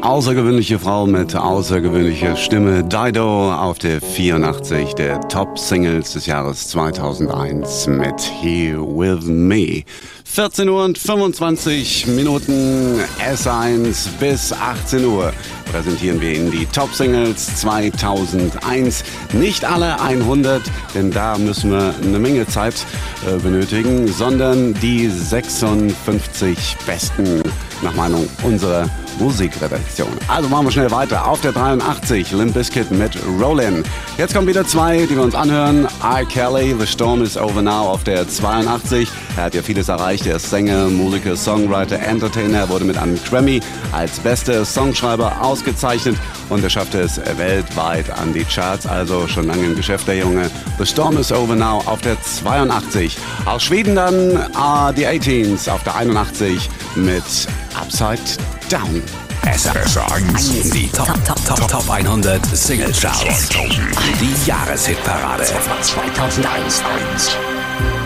außergewöhnliche Frau mit außergewöhnlicher Stimme, Dido auf der 84 der Top-Singles des Jahres 2001 mit Here With Me. 14 Uhr und 25 Minuten, S1 bis 18 Uhr präsentieren wir Ihnen die Top-Singles 2001. Nicht alle 100, denn da müssen wir eine Menge Zeit benötigen, sondern die 56 besten nach Meinung unserer Musikredaktion. Also machen wir schnell weiter. Auf der 83 Limp Bizkit mit Rollin'. Jetzt kommen wieder zwei, die wir uns anhören. R. Kelly, The Storm Is Over Now auf der 82. Er hat ja vieles erreicht. Er ist Sänger, Musiker, Songwriter, Entertainer. Er wurde mit einem Grammy als bester Songschreiber ausgezeichnet und er schaffte es weltweit an die Charts. Also schon lange im Geschäft, der Junge. The Storm Is Over Now auf der 82. Aus Schweden dann die 18s auf der 81 mit Upside Down. SR1, die Top 100 Single Charts. Die Jahreshitparade 2001.